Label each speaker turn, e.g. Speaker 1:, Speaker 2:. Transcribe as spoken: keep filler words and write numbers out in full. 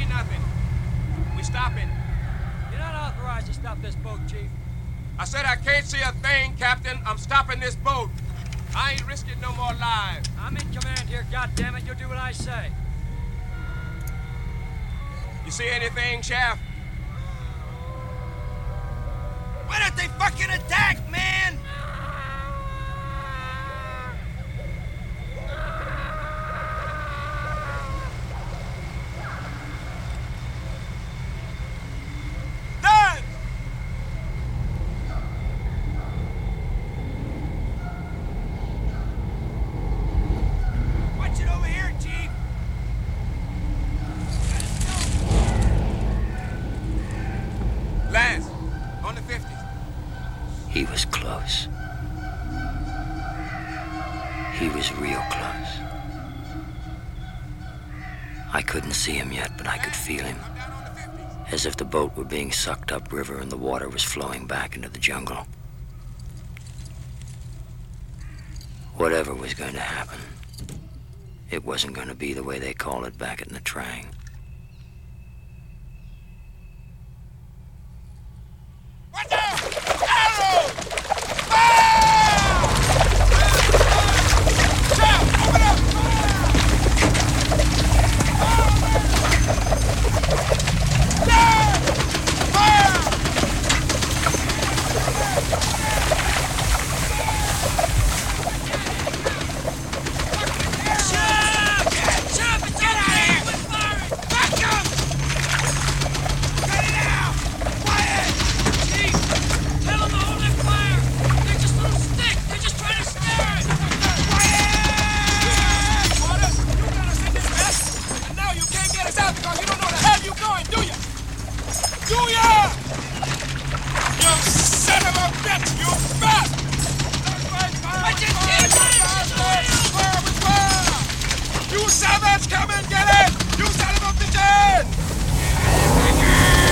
Speaker 1: nothing. We stopping.
Speaker 2: You're not authorized to stop this boat, Chief.
Speaker 1: I said I can't see a thing, Captain. I'm stopping this boat. I ain't risking no more lives.
Speaker 2: I'm in command here, goddammit. You'll do what I say.
Speaker 1: You see anything, Shaft?
Speaker 3: Why don't they fucking attack, man? Done! Watch it over here, Chief.
Speaker 1: Lance, on the fifties.
Speaker 4: He was close. He was real close. I couldn't see him yet, but I could feel him. As if the boat were being sucked upriver and the water was flowing back into the jungle. Whatever was going to happen, it wasn't going to be the way they call it back at Natrang.
Speaker 3: Watch out! Arrows! Fire! Shout! Open up! Fire! Fire! Do you?